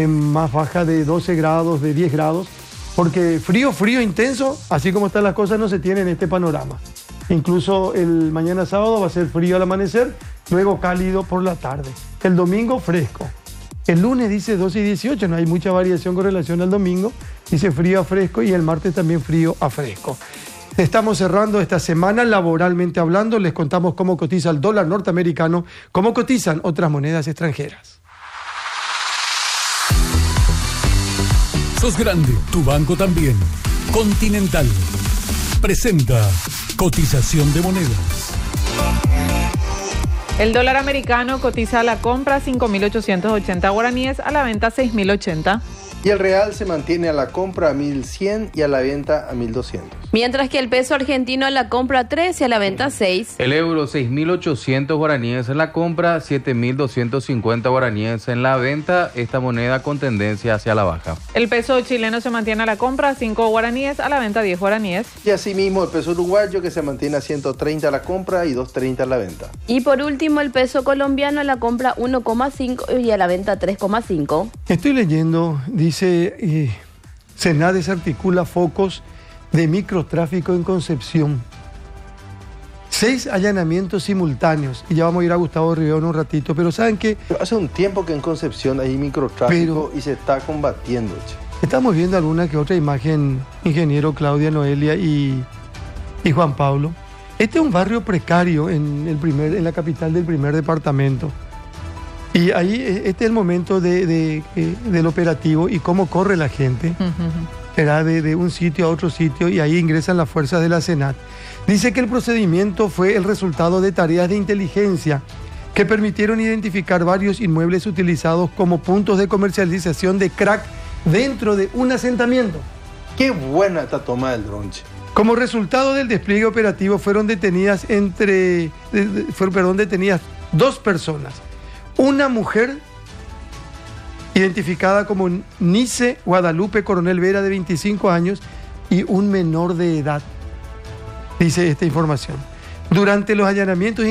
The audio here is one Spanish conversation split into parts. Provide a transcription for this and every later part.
Más baja de 12 grados, de 10 grados, porque frío intenso, así como están las cosas, no se tiene en este panorama. Incluso el mañana sábado va a ser frío al amanecer, luego cálido por la tarde. El domingo fresco. El lunes dice 12 y 18, no hay mucha variación con relación al domingo. Dice frío a fresco y el martes también frío a fresco. Estamos cerrando esta semana laboralmente hablando. Les contamos cómo cotiza el dólar norteamericano, cómo cotizan otras monedas extranjeras. Sos grande, tu banco también. Continental presenta cotización de monedas. El dólar americano cotiza a la compra 5.880 guaraníes, a la venta 6.080. Y el real se mantiene a la compra a 1.100 y a la venta a 1.200. Mientras que el peso argentino a la compra 3 y a la venta 6. El euro 6.800 guaraníes en la compra, 7.250 guaraníes en la venta. Esta moneda con tendencia hacia la baja. El peso chileno se mantiene a la compra 5 guaraníes, a la venta 10 guaraníes. Y asimismo el peso uruguayo que se mantiene a 130 a la compra y 230 a la venta. Y por último el peso colombiano a la compra 1,5 y a la venta 3,5. Estoy leyendo, dice, Senat desarticula focos de microtráfico en Concepción. 6 allanamientos simultáneos. Y ya vamos a ir a Gustavo Rivero en un ratito. Pero ¿saben qué? Hace un tiempo que en Concepción hay microtráfico y se está combatiendo. Estamos viendo alguna que otra imagen, ingeniero Claudia, Noelia y Juan Pablo. Este es un barrio precario en la capital del primer departamento. Y ahí este es el momento del operativo y cómo corre la gente. Será de un sitio a otro sitio y ahí ingresan las fuerzas de la Senat. Dice que el procedimiento fue el resultado de tareas de inteligencia que permitieron identificar varios inmuebles utilizados como puntos de comercialización de crack dentro de un asentamiento. Qué buena esta toma del dron. Como resultado del despliegue operativo fueron detenidas detenidas 2 personas. Una mujer identificada como Nice Guadalupe Coronel Vera, de 25 años, y un menor de edad, dice esta información. Durante los allanamientos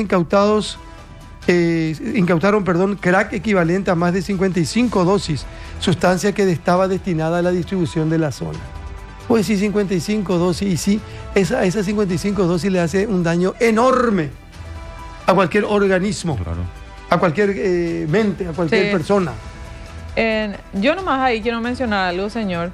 incautaron crack equivalente a más de 55 dosis, sustancia que estaba destinada a la distribución de la zona. Pues sí, 55 dosis, y sí, esas 55 dosis le hace un daño enorme a cualquier organismo, claro, a cualquier mente, a cualquier persona. Yo nomás ahí quiero mencionar algo, señor,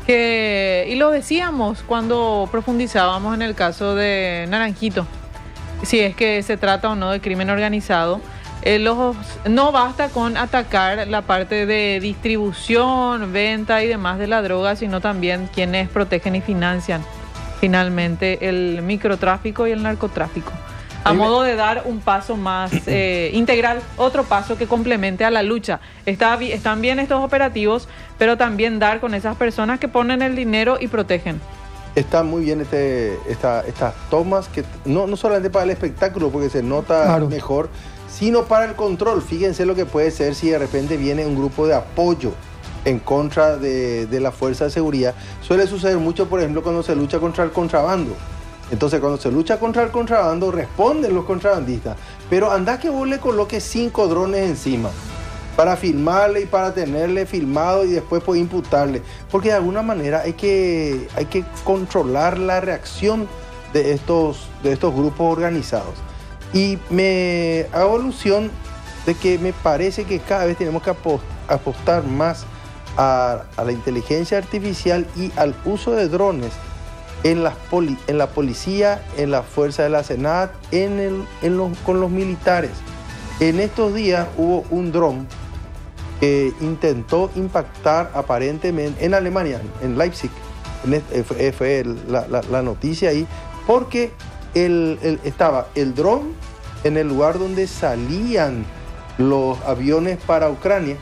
y lo decíamos cuando profundizábamos en el caso de Naranjito, si es que se trata o no de crimen organizado. No basta con atacar la parte de distribución, venta y demás de la droga, sino también quienes protegen y financian finalmente el microtráfico y el narcotráfico. A modo de dar un paso más integral, otro paso que complemente a la lucha. Están bien estos operativos, pero también dar con esas personas que ponen el dinero y protegen. Está muy bien estas tomas, que no solamente para el espectáculo, porque se nota mejor, sino para el control. Fíjense lo que puede ser si de repente viene un grupo de apoyo en contra de la fuerza de seguridad. Suele suceder mucho, por ejemplo, cuando se lucha contra el contrabando. Entonces, cuando se lucha contra el contrabando, responden los contrabandistas. Pero anda que vos le coloques 5 drones encima para filmarle y para tenerle filmado y después poder imputarle. Porque de alguna manera hay que controlar la reacción de estos grupos organizados. Y me hago alusión de que me parece que cada vez tenemos que apostar más a la inteligencia artificial y al uso de drones en la policía, en la fuerza de la Senat, con los militares. En estos días hubo un dron que intentó impactar aparentemente en Alemania, en Leipzig. Fue la noticia ahí, porque estaba el dron en el lugar donde salían los aviones para Ucrania,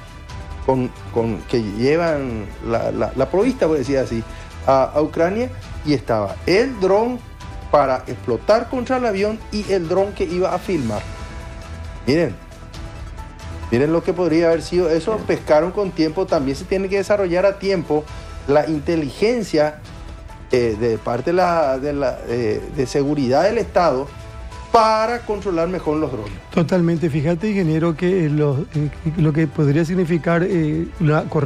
que llevan la provista, por decir así, a Ucrania, y estaba el dron para explotar contra el avión y el dron que iba a filmar. Miren lo que podría haber sido eso. Pescaron con tiempo. También se tiene que desarrollar a tiempo la inteligencia de parte de seguridad del Estado para controlar mejor los drones. Totalmente. Fíjate, ingeniero, que lo que podría significar la